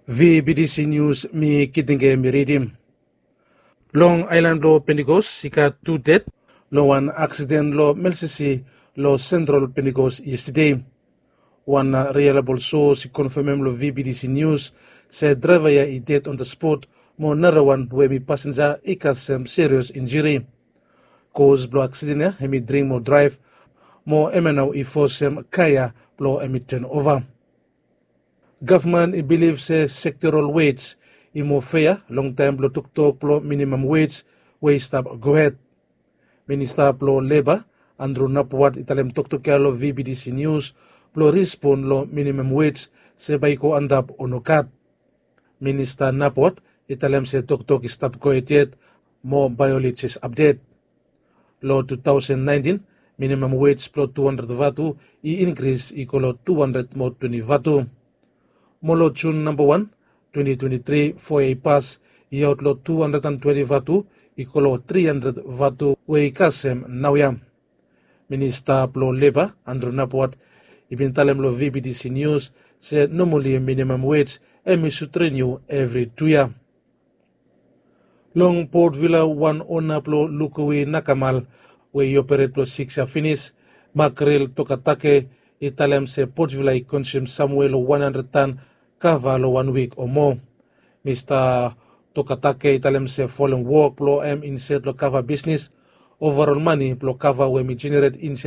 VBDC News mi kidinge miridim. Long Island lo Pentecost sika 2 dead. Lo one accident lo Melsisi lo Central Pentecost yesterday. One reliable source confirm lo VBDC News said driver ya I dead on the spot. Mo another one where mi passenger ikas some serious injury. Cause blow accident ya hemi drink mo drive. Mo emenau I force him kaya blow emi turn over. Government I believe say sectoral wage I more fair long time blow tuk blow minimum wage way stop go ahead. Minister blow labor Andrew Napwat italem tuk lo VBDC News blow respond lo minimum wage se baiko andap onokat. Minister Napwat italem se tuk stop go yet more biologists update. Lo 2019 minimum wage blow 200 vatu I increase equal 200 more 20 vatu. Molo June number 1, 2023 for a pass I outlaw 220 vatu equal 300 vatu we kasem nawyam. Minister Plo Labor Andrew Napwat ibn talem lo VBDC News said normally minimum wage emi should renew every 2 years. Long Port Villa 1 owner Plo Lukuwi Nakamal we operate Plo 6 year finish Makrel Tokatake italem se Port Villa I consume somewhere 100 ton cover lo 1 week or more. Mr. Tokatake italem se following work plo inside lo cover business overall money plo cover we me generate inside